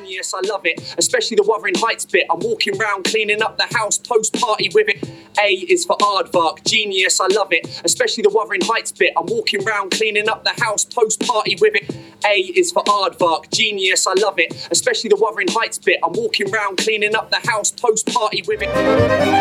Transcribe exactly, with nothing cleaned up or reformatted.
genius, I love it. Especially the Wuthering Heights bit. I'm walking round cleaning up the house, post-party with it. A is for aardvark, genius, I love it. Especially the Wuthering Heights bit. I'm walking round cleaning up the house, post-party with it. A is for aardvark, genius, I love it. Especially the Wuthering Heights bit. I'm walking round cleaning up the house, post-party with it.